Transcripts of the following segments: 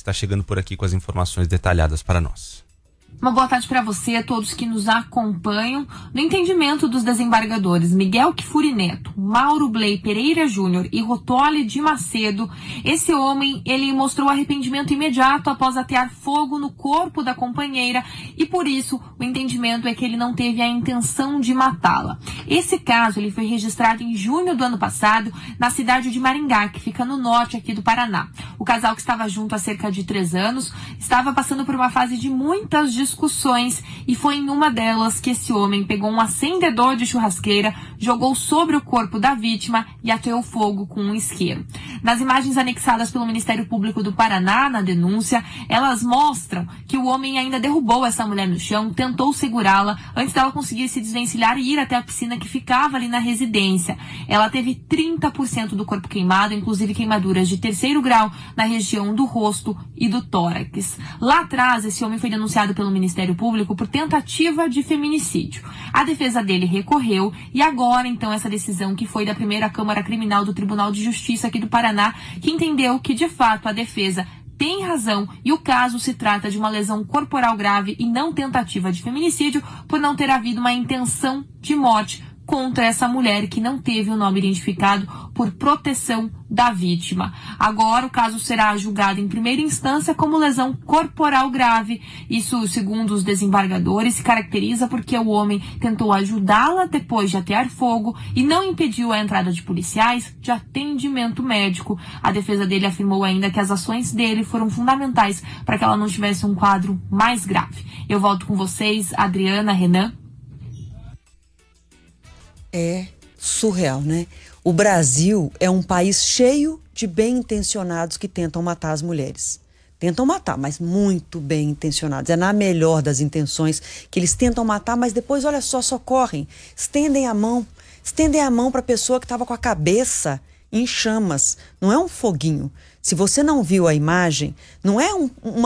está chegando por aqui com as informações detalhadas para nós. Uma boa tarde para você, a todos que nos acompanham. No entendimento dos desembargadores Miguel Kifuri Neto, Mauro Bley Pereira Júnior e Rotoli de Macedo, esse homem ele mostrou arrependimento imediato após atear fogo no corpo da companheira e por isso o entendimento é que ele não teve a intenção de matá-la. Esse caso ele foi registrado em junho do ano passado na cidade de Maringá, que fica no norte aqui do Paraná. O casal, que estava junto há cerca de 3 anos, estava passando por uma fase de muitas discussões e foi em uma delas que esse homem pegou um acendedor de churrasqueira, jogou sobre o corpo da vítima e ateou fogo com um isqueiro. Nas imagens anexadas pelo Ministério Público do Paraná na denúncia, elas mostram que o homem ainda derrubou essa mulher no chão, tentou segurá-la antes dela conseguir se desvencilhar e ir até a piscina que ficava ali na residência. Ela teve 30% do corpo queimado, inclusive queimaduras de 3º grau na região do rosto e do tórax. Lá atrás, esse homem foi denunciado pelo Ministério Público por tentativa de feminicídio. A defesa dele recorreu e agora, então, essa decisão que foi da primeira Câmara Criminal do Tribunal de Justiça aqui do Paraná, que entendeu que, de fato, a defesa tem razão e o caso se trata de uma lesão corporal grave e não tentativa de feminicídio por não ter havido uma intenção de morte contra essa mulher que não teve o nome identificado por proteção da vítima. Agora o caso será julgado em primeira instância como lesão corporal grave. Isso, segundo os desembargadores, se caracteriza porque o homem tentou ajudá-la depois de atear fogo e não impediu a entrada de policiais de atendimento médico. A defesa dele afirmou ainda que as ações dele foram fundamentais para que ela não tivesse um quadro mais grave. Eu volto com vocês, Adriana, Renan. É surreal, né? O Brasil é um país cheio de bem-intencionados que tentam matar as mulheres. Tentam matar, mas muito bem intencionados. É na melhor das intenções que eles tentam matar, mas depois, olha só, socorrem. Estendem a mão para a pessoa que estava com a cabeça em chamas. Não é um foguinho. Se você não viu a imagem, não é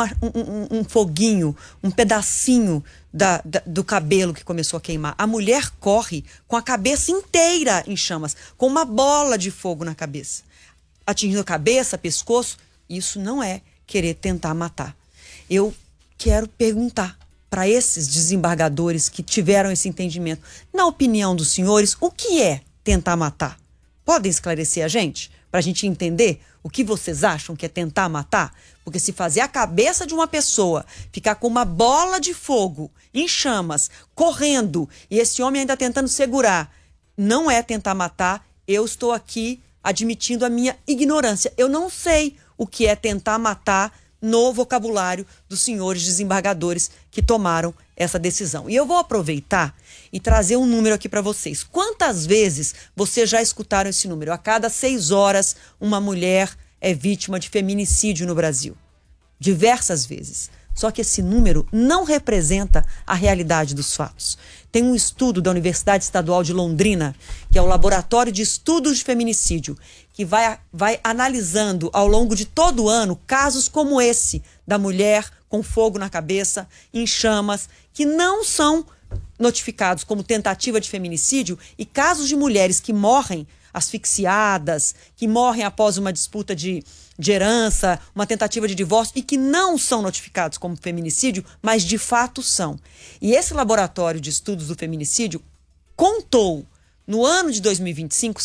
um foguinho, um pedacinho do cabelo que começou a queimar. A mulher corre com a cabeça inteira em chamas, com uma bola de fogo na cabeça. Atingindo a cabeça, pescoço, isso não é querer tentar matar. Eu quero perguntar para esses desembargadores que tiveram esse entendimento, na opinião dos senhores, o que é tentar matar? Podem esclarecer a gente? Para a gente entender o que vocês acham que é tentar matar? Porque se fazer a cabeça de uma pessoa ficar com uma bola de fogo em chamas, correndo, e esse homem ainda tentando segurar, não é tentar matar. Eu estou aqui admitindo a minha ignorância. Eu não sei o que é tentar matar no vocabulário dos senhores desembargadores que tomaram essa decisão. E eu vou aproveitar e trazer um número aqui para vocês. Quantas vezes vocês já escutaram esse número? A cada 6 horas, uma mulher é vítima de feminicídio no Brasil. Diversas vezes. Só que esse número não representa a realidade dos fatos. Tem um estudo da Universidade Estadual de Londrina, que é o Laboratório de Estudos de Feminicídio, que vai analisando ao longo de todo o ano casos como esse, da mulher com fogo na cabeça, em chamas, que não são notificados como tentativa de feminicídio, e casos de mulheres que morrem asfixiadas, que morrem após uma disputa de herança, uma tentativa de divórcio, e que não são notificados como feminicídio, mas de fato são. E esse laboratório de estudos do feminicídio contou, no ano de 2025,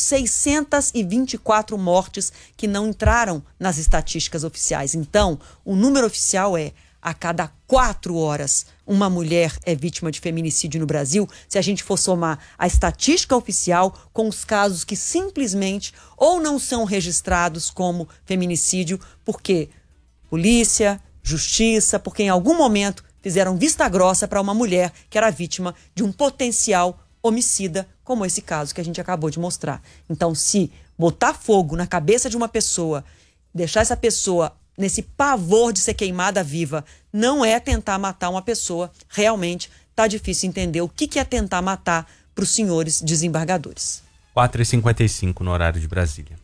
624 mortes que não entraram nas estatísticas oficiais. Então, o número oficial é: a cada 4 horas, uma mulher é vítima de feminicídio no Brasil, se a gente for somar a estatística oficial com os casos que simplesmente ou não são registrados como feminicídio, porque polícia, justiça, porque em algum momento fizeram vista grossa para uma mulher que era vítima de um potencial homicida, como esse caso que a gente acabou de mostrar. Então, se botar fogo na cabeça de uma pessoa, deixar essa pessoa nesse pavor de ser queimada viva, não é tentar matar uma pessoa. Realmente tá difícil entender o que é tentar matar para os senhores desembargadores. 4h55 no horário de Brasília.